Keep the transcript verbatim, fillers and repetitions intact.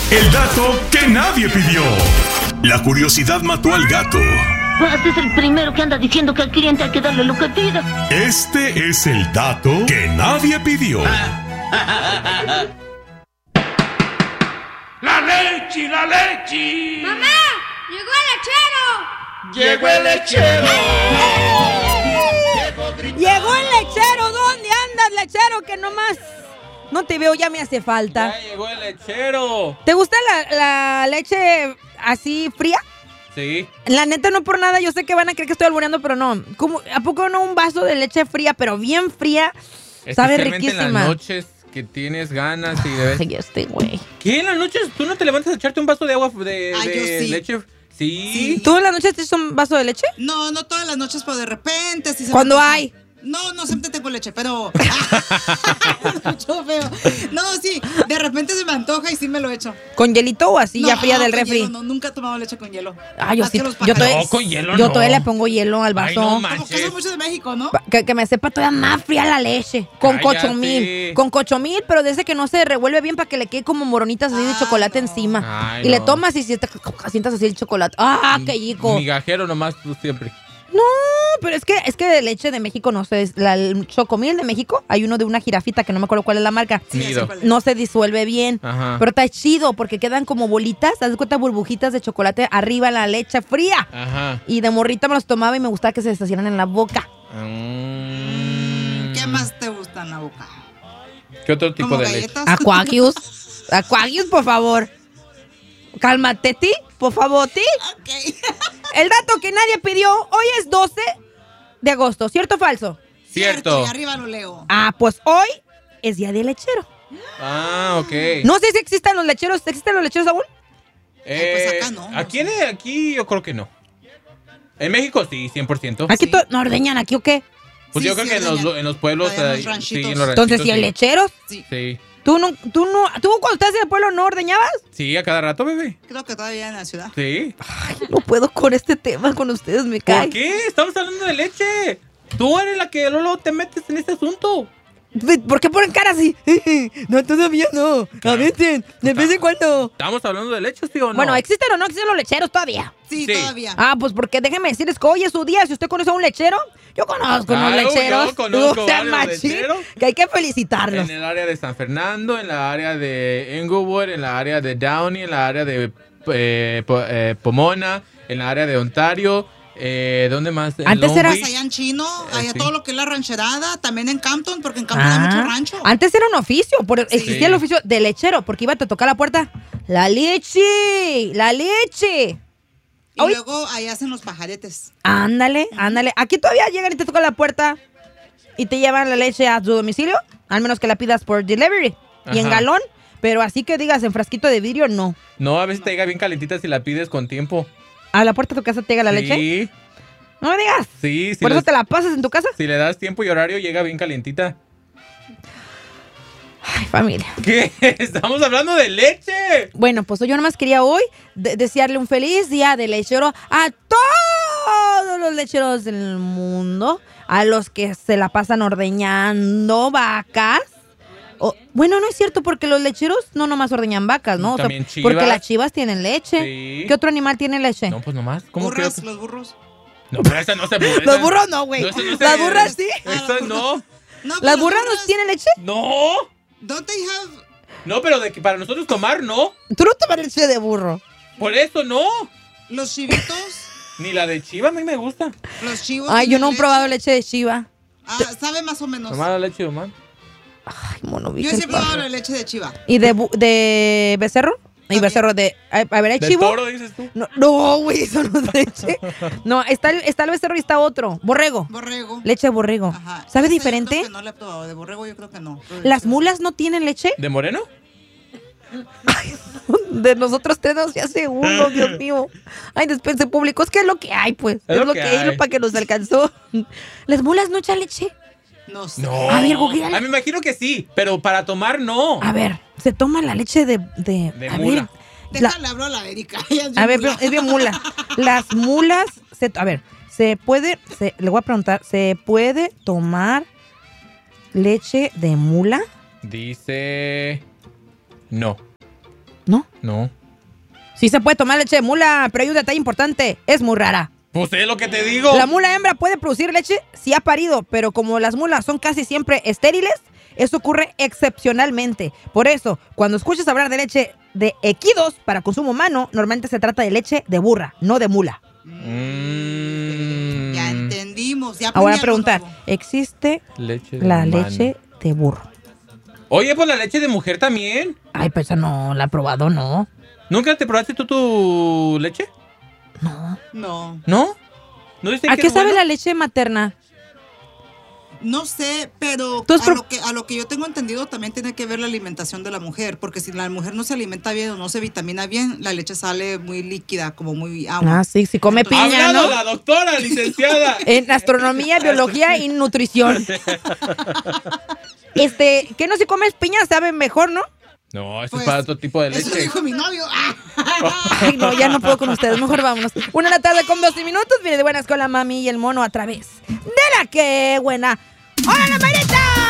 El dato que nadie pidió. La curiosidad mató al gato. Este es el primero que anda diciendo que al cliente hay que darle lo que pida. Este es el dato que nadie pidió. ¡La leche, la leche! ¡Mamá! ¡Llegó el lechero! ¡Llegó el lechero! ¡Llegó el lechero! ¿Dónde andas, lechero? Que nomás no te veo, ya me hace falta. ¡Ya llegó el lechero! ¿Te gusta la, la leche así fría? Sí. La neta, no por nada, yo sé que van a creer que estoy albureando, pero no. ¿Cómo, ¿A poco no un vaso de leche fría, pero bien fría? Sabe riquísima. En las noches que tienes ganas y de... Ay, este güey. ¿Qué? ¿En las noches tú no te levantas a echarte un vaso de agua de, Ay, de yo sí. leche? ¿Sí? Sí. ¿Tú en las noches te echas un vaso de leche? No, no todas las noches, pero de repente. Si se ¿Cuándo me antoja. hay? No, no siempre tengo leche, pero... Escucho feo. No, sí, de repente se me antoja y sí me lo echo. ¿Con hielito o así No, ya fría del con refri? hielo, no, nunca he tomado leche con hielo. Ah, yo Más sí. que los Yo todavía, No, con hielo yo no. todavía le pongo hielo al vaso. Ay, no Como manches. que son mucho de México, ¿no? Pa- Que, que me sepa todavía más fría la leche. Con Cállate. cochomil. Con cochomil, pero de ese que no se revuelve bien para que le quede como moronitas así de Ah, chocolate no. encima. Ay, y le no. tomas y si te sientas así el chocolate. ¡Ah, qué rico! Migajero nomás tú siempre. No, pero es que es que de leche de México no sé. La, el chocomil de México, hay uno de una jirafita que no me acuerdo cuál es la marca. Sí, ya sé Nido. cuál es. No se disuelve bien. Ajá. Pero está chido porque quedan como bolitas. ¿Te das cuenta? Burbujitas de chocolate arriba en la leche fría. Ajá. Y de morrita me los tomaba y me gustaba que se deshacieran en la boca. Mm. ¿Qué más te gusta en la boca? ¿Qué otro tipo ¿Como de leche? galletas? Aquagius. Aquagius, por favor. Cálmate, ti, por favor, ti. Ok. El dato que nadie pidió, hoy es doce de agosto, ¿cierto o falso? Cierto. Y arriba lo leo. Ah, pues hoy es día del lechero. Ah, ok. No sé si existan los lecheros, ¿existen los lecheros aún? Eh, pues acá no, no Aquí, sé. en- aquí yo creo que no. En México sí, cien por ciento. Aquí Sí. to- no ordeñan aquí o qué. Pues Sí, yo creo sí, que en los, ordeñan. en los pueblos... Allá en los eh, ranchitos. sí, en los Entonces, ranchitos, si hay sí. lecheros, Sí. Sí. tú no, tú no, tú cuando estás en el pueblo no ordeñabas. Sí, a cada rato, bebé. Creo que todavía en la ciudad. Sí. Ay, no puedo con este tema con ustedes, me cae. ¿Por qué? Estamos hablando de leche. Tú eres la que luego te metes en este asunto. ¿Por qué ponen cara así? No, todavía no. A veces, de vez en cuando. ¿Estamos hablando de leche, sí o no? Bueno, ¿existen o no existen los lecheros todavía? Sí, Sí. todavía. Ah, pues porque déjeme decirles que hoy es su día. Si usted conoce a un lechero, yo conozco unos Claro, lecheros. yo conozco O sea, varios machín, lecheros. que hay que felicitarlos. En el área de San Fernando, en la área de Inglewood, en la área de Downey, en la área de eh, Po- eh, Pomona, en la área de Ontario. Eh, ¿Dónde más? En Antes Long era- Beach. Allá en Chino, allá sí. todo lo que es la rancherada, también en Campton, porque en Campton hay mucho rancho. Antes era un oficio, por, existía Sí. el oficio de lechero, porque iba a te tocar la puerta. ¡La leche! ¡La leche! Y Hoy- luego allá hacen los pajaretes. Ándale, ándale. Aquí todavía llegan y te tocan la puerta y te llevan la leche a tu domicilio, al menos que la pidas por delivery y en Ajá. galón, pero así que digas en frasquito de vidrio, no. No, a veces te llega bien calentita si la pides con tiempo. ¿A la puerta de tu casa te llega la leche? Sí, No me digas. sí. Si ¿Por le, eso te la pasas en tu casa? si le das tiempo y horario, llega bien calientita. Ay, familia. ¿Qué? Estamos hablando de leche. Bueno, pues yo nomás quería hoy de- desearle un feliz día de lechero a todos los lecheros del mundo, a los que se la pasan ordeñando vacas. O- bueno, no es cierto, porque los lecheros no nomás ordeñan vacas, ¿no? O sea, También porque chivas. las chivas tienen leche. Sí. ¿Qué otro animal tiene leche? No, pues nomás. ¿Cómo que Burras, otro? los burros. No, pero esa no se puede. Los burros no, güey. No, eso no se- Las burras sí. Esa no. No, pues ¿Las los burras no tienen leche? No. Don't they have... No, pero de que para nosotros tomar, no. Tú no tomas leche de burro. Por eso no. Los chivitos, Ni la de chiva a mí me gusta. los chivos... Ay, yo tienen no he leche. probado leche de chiva. Ah, sabe más o menos. Tomar la leche de humano. Ay, mono, Yo Virgen sí he probado Padre. la leche de chiva. ¿Y de, bu- de becerro? Y También. becerro de... A, a ver, ¿hay ¿De chivo? toro dices tú? No, no, güey, eso no es leche. No, está el, está el becerro y está otro. Borrego. Borrego. Leche de borrego. Ajá. ¿Sabe Ese yo diferente? creo que no la he probado. De borrego yo creo que no. ¿Las mulas no tienen leche? ¿De moreno? De nosotros tres no se hace uno, Dios mío. Ay, despense público. Es que es lo que hay, pues. Es, lo que hay, hay. para que nos alcanzó. ¿Las mulas no echan leche? No sé. No. A ver, googleale. Ah, me imagino que sí, pero para tomar no. A ver, se toma la leche de... De, De a mula. ver, la- Déjale hablar a la Erika. ella es bien a ver, mula. pero es bien mula. Las mulas... Se, a ver, se puede... Se, le voy a preguntar. ¿Se puede tomar leche de mula? Dice... No. ¿No? No. Sí se puede tomar leche de mula, pero hay un detalle importante. Es muy rara. Pues es lo que te digo. La mula hembra puede producir leche si ha parido, pero como las mulas son casi siempre estériles, eso ocurre excepcionalmente. Por eso, cuando escuches hablar de leche de equidos para consumo humano, normalmente se trata de leche de burra, no de mula. Mm. Ya entendimos. Ya Ahora aprendí preguntar, algo nuevo. ¿existe Leche de la humano. leche de burro? Oye, pues la leche de mujer también. Ay, pues esa no la he probado, no. ¿Nunca te probaste tú tu leche? No. No. ¿No? ¿No dicen ¿A que qué es sabe bueno? la leche materna? No sé, pero ¿Tú has a pro- lo, que, a lo que yo tengo entendido también tiene que ver la alimentación de la mujer, porque si la mujer no se alimenta bien o no se vitamina bien, la leche sale muy líquida, como muy agua. Ah, sí, si come Entonces- piña, ¡Hablado ¿no? la doctora, licenciada! En astronomía, biología y nutrición. Este, ¿qué no si comes piña sabe mejor, no? No, eso Pues, es para otro tipo de Eso leche. dijo mi novio. Ay, no, ya no puedo con ustedes, mejor vámonos. Una de la tarde con doce minutos, viene de buenas con la mami y el mono a través de la que buena. ¡Hola, la Marita!